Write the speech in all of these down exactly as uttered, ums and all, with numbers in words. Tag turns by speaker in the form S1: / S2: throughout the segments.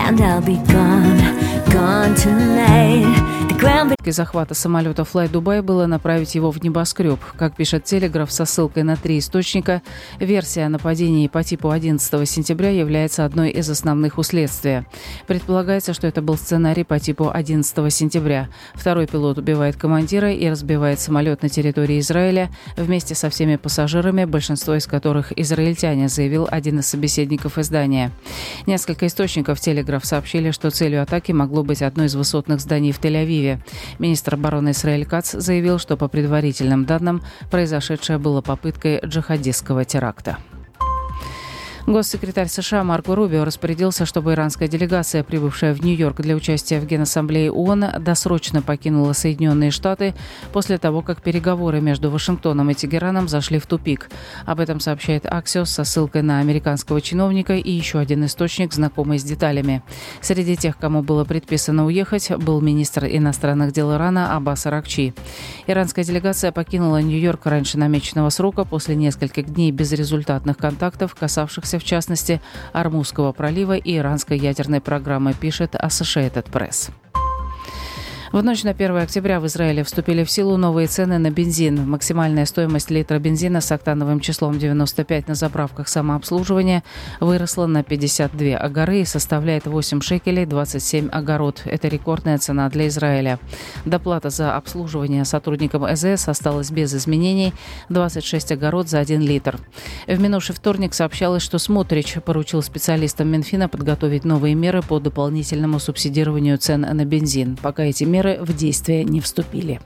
S1: and I'll be gone, gone tonight. The ground...
S2: Из захвата самолета Fly Dubai было направить его в небоскреб. Как пишет Телеграф со ссылкой на три источника, версия о нападении по типу одиннадцатого сентября является одной из основных у следствия. Предполагается, что это был сценарий по типу одиннадцатого сентября. Второй пилот убивает командира и разбивает самолет на территории Израиля вместе со всеми пассажирами, большинство из которых израильтяне, заявил один из собеседников издания. Несколько источников Телеграф сообщили, что целью атаки могло быть одно из высотных зданий в Тель-Авиве. Министр обороны Исраэль Кац заявил, что по предварительным данным произошедшее было попыткой джихадистского теракта. Госсекретарь США Марко Рубио распорядился, чтобы иранская делегация, прибывшая в Нью-Йорк для участия в Генассамблее ООН, досрочно покинула Соединенные Штаты после того, как переговоры между Вашингтоном и Тегераном зашли в тупик. Об этом сообщает Axios со ссылкой на американского чиновника и еще один источник, знакомый с деталями. Среди тех, кому было предписано уехать, был министр иностранных дел Ирана Аббас Аракчи. Иранская делегация покинула Нью-Йорк раньше намеченного срока после нескольких дней безрезультатных контактов, касавшихся в частности Ормузского пролива и иранской ядерной программы, пишет Associated Press. В ночь на первое октября в Израиле вступили в силу новые цены на бензин. Максимальная стоимость литра бензина с октановым числом девяносто пять на заправках самообслуживания выросла на пятьдесят две агары и составляет восемь шекелей двадцать семь агорот. Это рекордная цена для Израиля. Доплата за обслуживание сотрудникам эс зэ эс осталась без изменений – двадцать шесть агорот за один литр. В минувший вторник сообщалось, что Смотрич поручил специалистам Минфина подготовить новые меры по дополнительному субсидированию цен на бензин. Пока эти меры в действие не вступили.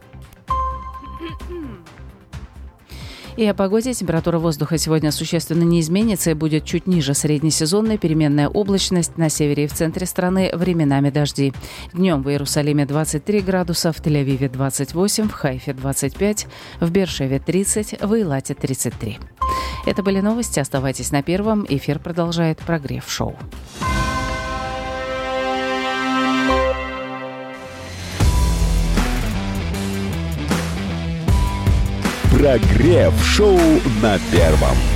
S2: И о погоде. Температура воздуха сегодня существенно не изменится и будет чуть ниже среднесезонной. Переменная облачность на севере и в центре страны, временами дожди. Днем в Иерусалиме двадцать три градуса, в Тель-Авиве двадцать восемь, в Хайфе двадцать пять, в Беэр-Шеве тридцать, в Эйлате тридцать три. Это были новости. Оставайтесь на Первом. Эфир продолжает Прогрев Шоу.
S3: Прогрев шоу на Первом.